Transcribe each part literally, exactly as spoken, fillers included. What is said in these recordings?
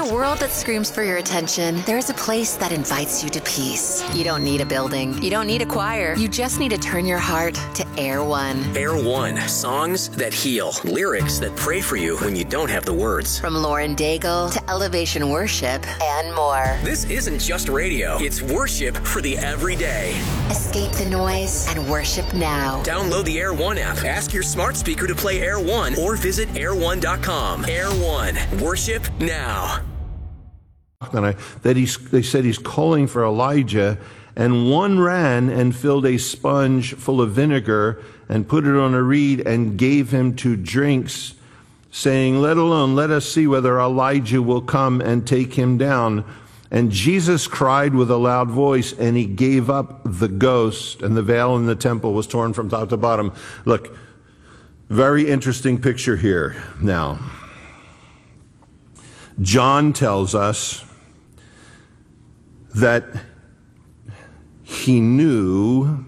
a world that screams for your attention, there's a place that invites you to peace. You don't need a building. You don't need a choir. You just need to turn your heart to Air One. Air One. Songs that heal. Lyrics that pray for you when you don't have the words. From Lauren Daigle to Elevation Worship and more. This isn't just radio. It's worship for the everyday. Escape the noise and worship now. Download the Air One app. Ask your smart speaker to play Air One or visit air one dot com. Air One. Worship now. And I, that he's, they said he's calling for Elijah, and one ran and filled a sponge full of vinegar and put it on a reed and gave him to drinks, saying, "Let alone, let us see whether Elijah will come and take him down." And Jesus cried with a loud voice, and he gave up the ghost, and the veil in the temple was torn from top to bottom. Look, very interesting picture here now. John tells us that he knew,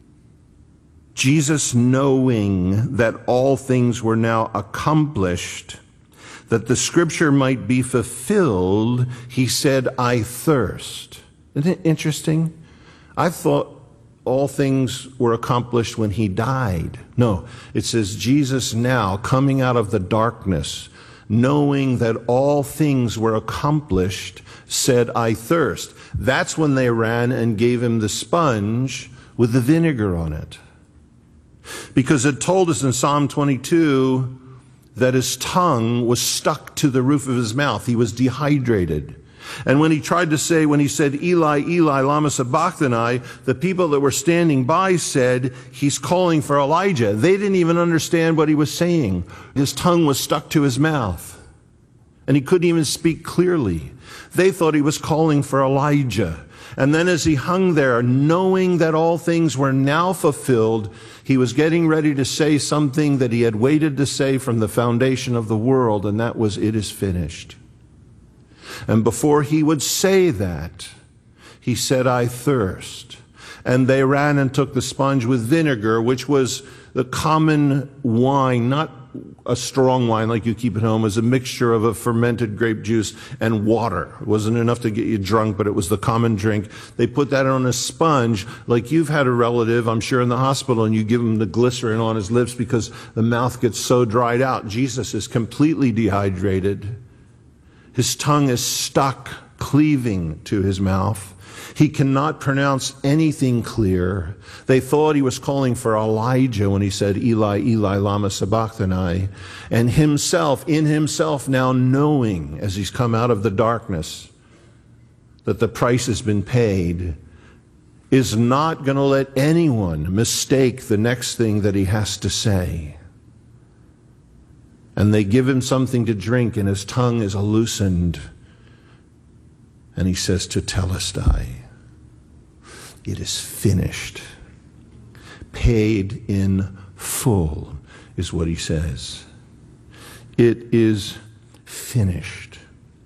Jesus knowing that all things were now accomplished, that the scripture might be fulfilled, he said, "I thirst." Isn't it interesting? I thought all things were accomplished when he died. No, it says Jesus now coming out of the darkness, knowing that all things were accomplished, said, "I thirst." That's when they ran and gave him the sponge with the vinegar on it. Because it told us in Psalm twenty-two that his tongue was stuck to the roof of his mouth. He was dehydrated. And when he tried to say, when he said, "Eli, Eli, lama sabachthani," the people that were standing by said, "He's calling for Elijah." They didn't even understand what he was saying. His tongue was stuck to his mouth, and he couldn't even speak clearly. They thought he was calling for Elijah. And then as he hung there, knowing that all things were now fulfilled, he was getting ready to say something that he had waited to say from the foundation of the world, and that was, "It is finished." And before he would say that, he said, "I thirst." And they ran and took the sponge with vinegar, which was the common wine, not a strong wine like you keep at home, as a mixture of a fermented grape juice and water. It wasn't enough to get you drunk, but it was the common drink. They put that on a sponge, like you've had a relative, I'm sure, in the hospital, and you give him the glycerin on his lips because the mouth gets so dried out. Jesus is completely dehydrated. His tongue is stuck, cleaving to his mouth. He cannot pronounce anything clear. They thought he was calling for Elijah when he said, "Eli, Eli, lama sabachthani." And himself, in himself now knowing, as he's come out of the darkness, that the price has been paid, is not going to let anyone mistake the next thing that he has to say. And they give him something to drink, and his tongue is loosened. And he says, "Tetelestai." It is finished. Paid in full is what he says. It is finished.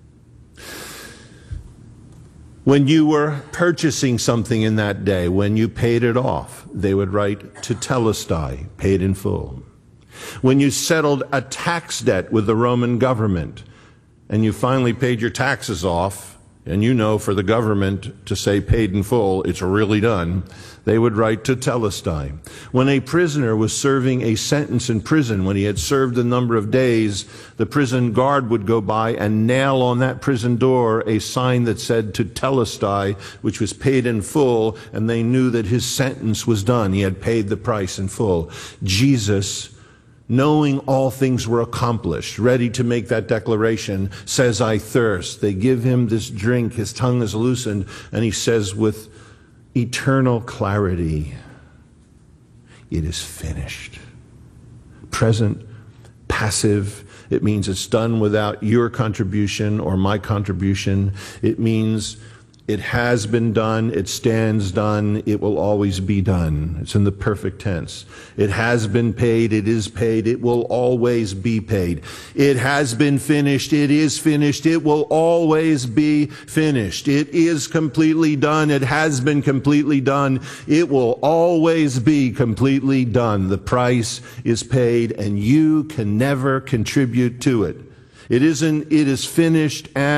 When you were purchasing something in that day, when you paid it off, they would write Tetelestai, paid in full. When you settled a tax debt with the Roman government and you finally paid your taxes off, and you know for the government to say paid in full, it's really done, they would write Tetelestai. When a prisoner was serving a sentence in prison, when he had served a number of days, the prison guard would go by and nail on that prison door a sign that said Tetelestai, which was paid in full, and they knew that his sentence was done. He had paid the price in full. Jesus, knowing all things were accomplished, ready to make that declaration, says, "I thirst." They give him this drink. His tongue is loosened, and he says with eternal clarity, "It is finished." Present, passive. It means it's done without your contribution or my contribution. It means it has been done, it stands done, it will always be done. It's in the perfect tense. It has been paid, it is paid, it will always be paid. It has been finished, it is finished, it will always be finished. It is completely done, it has been completely done, it will always be completely done. The price is paid, and you can never contribute to it. It isn't, it is finished and